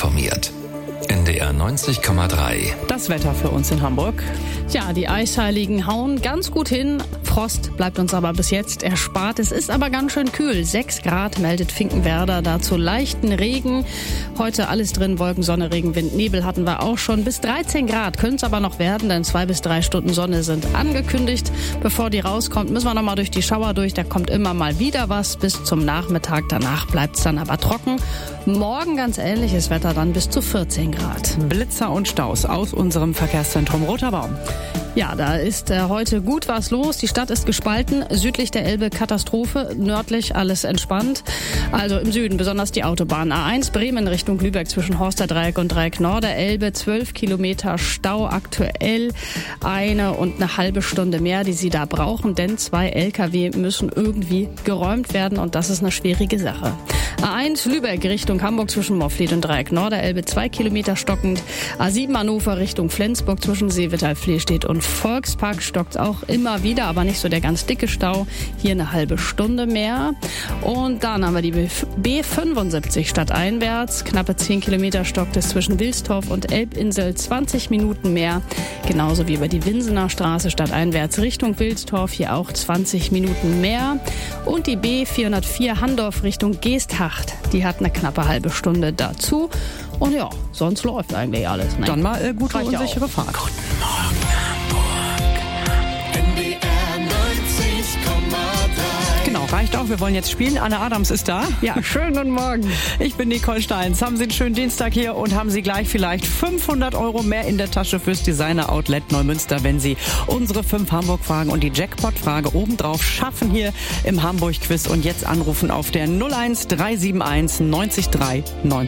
informiert. NDR 90,3. Das Wetter für uns in Hamburg. Ja, die Eisheiligen hauen ganz gut hin. Frost bleibt uns aber bis jetzt erspart. Es ist aber ganz schön kühl. 6 Grad meldet Finkenwerder. Dazu leichten Regen. Heute alles drin. Wolken, Sonne, Regen, Wind, Nebel hatten wir auch schon. Bis 13 Grad können es aber noch werden, denn 2 bis 3 Stunden Sonne sind angekündigt. Bevor die rauskommt, müssen wir noch mal durch die Schauer durch. Da kommt immer mal wieder was bis zum Nachmittag. Danach bleibt es dann aber trocken. Morgen ganz ähnliches Wetter, dann bis zu 14 Grad. Blitzer und Staus aus unserem Verkehrszentrum Roter Baum. Ja, da ist heute gut was los. Die Stadt ist gespalten. Südlich der Elbe Katastrophe, nördlich alles entspannt. Also im Süden besonders die Autobahn A1 Bremen Richtung Lübeck zwischen Horsterdreieck und Dreieck Norderelbe. 12 Kilometer Stau aktuell. 1,5 Stunde mehr, die Sie da brauchen, denn 2 LKW müssen irgendwie geräumt werden und das ist eine schwierige Sache. A1 Lübeck Richtung Hamburg zwischen Mofflied und Dreieck Norderelbe 2 Kilometer stockend. A7 Hannover Richtung Flensburg zwischen Seevetal, Flehstedt und Volkspark stockt auch immer wieder, aber nicht so der ganz dicke Stau. Hier 1/2 Stunde mehr. Und dann haben wir die B75 stadteinwärts. Knappe 10 Kilometer stockt es zwischen Wilstorf und Elbinsel. 20 Minuten mehr. Genauso wie über die Winsener Straße stadteinwärts Richtung Wilstorf. Hier auch 20 Minuten mehr. Und die B404 Handorf Richtung Geesthacht. Die hat eine knappe halbe Stunde dazu. Und ja, sonst läuft eigentlich alles. Ne? Dann mal gute und sichere Fahrt. Guten Morgen, Hamburg. NDR 90,3. Genau, reicht auch. Wir wollen jetzt spielen. Anne Adams ist da. Ja, schönen guten Morgen. Ich bin Nicole Steins. Haben Sie einen schönen Dienstag hier und haben Sie gleich vielleicht 500 € mehr in der Tasche fürs Designer-Outlet Neumünster, wenn Sie unsere 5 Hamburg-Fragen und die Jackpot-Frage obendrauf schaffen hier im Hamburg-Quiz. Und jetzt anrufen auf der 01 371 90 3 90.